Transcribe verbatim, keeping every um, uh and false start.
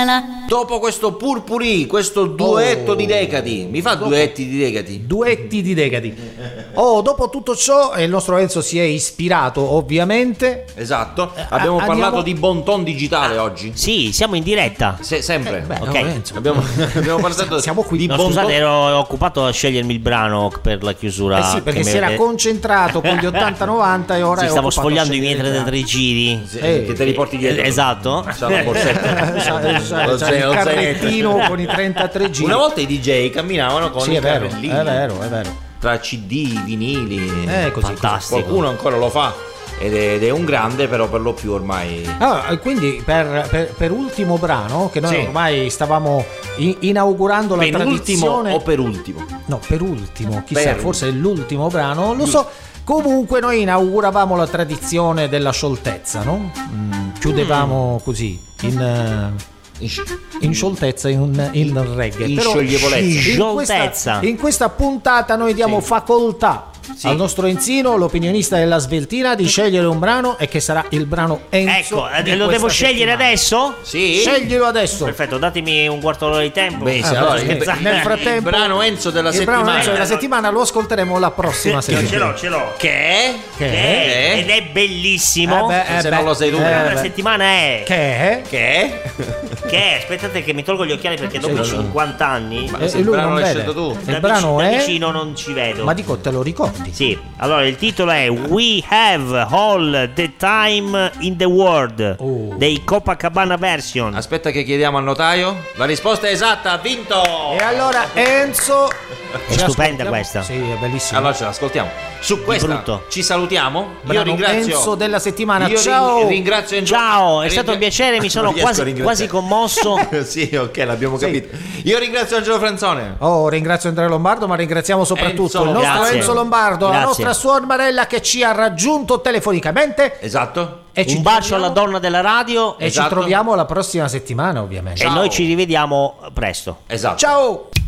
la. Dopo questo purpurì, questo duetto Oh. di decadi, mi fa duetti di decadi? Duetti di decadi. Oh, dopo tutto ciò, il nostro Enzo si è ispirato, ovviamente. Esatto, abbiamo a- parlato andiamo- di bon ton digitale oggi. Sì, siamo in diretta. Se- sempre. Beh, Ok. no, Enzo. Abbiamo, abbiamo parlato Siamo qui. di No, bon scusate, ton. ero occupato a scegliermi il brano per la chiusura. Eh sì, perché che si mi era avete- concentrato con gli ottanta novanta e ora Sì, è stavo occupato a sfogliando i miei scegliere il trentatré giri. Sì, Eh, che te li porti dietro. Eh, esatto. C'ha la borsetta. brano. C'ha- c'ha- Lo c'ha zaino- il lo zainetto. carrettino con i trentatré giri. Una volta i D J camminavano con Sì, i è vero, carrellini è vero, è vero. tra C D, vinili. Eh, così, Fantastico. Qualcuno ancora lo fa ed è, ed è un grande, però per lo più ormai. Allora, e quindi per, per- per ultimo brano, che noi Sì. ormai stavamo i- inaugurando la Penultimo tradizione. o per ultimo? No, per ultimo, chissà, Per- forse è l'ultimo brano, non lo so. Comunque noi inauguravamo la tradizione della scioltezza, no? Mm, chiudevamo così, in, eh, in scioltezza, in, in reggae. In Però scioglievolezza. in questa, Scioltezza. in questa puntata noi diamo facoltà Sì. al nostro Enzino, l'opinionista della Sveltina, di scegliere un brano e che sarà il brano Enzo. Ecco, eh, di lo devo questa scegliere settimana. adesso? Sì. Sceglielo adesso. Perfetto, datemi un quarto d'ora di tempo. Beh, sì, Ah, allora, perché il, nel frattempo il brano Enzo della il settimana. brano Enzo della settimana lo ascolteremo la prossima Ce l'ho, settimana. ce l'ho. Che è? Che È- è? ed è bellissimo. Eh beh, eh Se beh, non lo sai tu. eh, La beh. settimana è Che è? Che è? che è? Aspettate che mi tolgo gli occhiali perché dopo Sì, sì. cinquanta anni Ma Eh, se il lui brano non l'hai vede. scelto tu. Il da brano vici- da è? vicino non ci vedo. Ma dico, te lo ricordi? Sì, allora il titolo è We Have All the Time in the World Oh. dei Copacabana Version. Aspetta che chiediamo al notaio. La risposta è esatta, ha vinto. E allora Enzo È ci stupenda ascoltiamo? questa. Sì, è bellissima. Allora ce l'ascoltiamo. Su questa brutto. ci salutiamo. Brano Io ringrazio Enzo della settimana. Io Ciao. ring- ringrazio Enzo. Ciao, è Ring- stato un piacere, mi sono Non riesco a quasi, ringraziare. quasi commosso. Sì, ok, l'abbiamo capito. Io ringrazio Angelo Franzone. Oh, ringrazio Andrea Lombardo, ma ringraziamo soprattutto Enzo, il nostro grazie. Enzo Lombardo, la Grazie. nostra Suor Marella che ci ha raggiunto telefonicamente. Esatto. E ci Un bacio troviamo- alla donna della radio E Esatto. ci troviamo la prossima settimana, ovviamente. e noi ci rivediamo presto. Esatto. Ciao!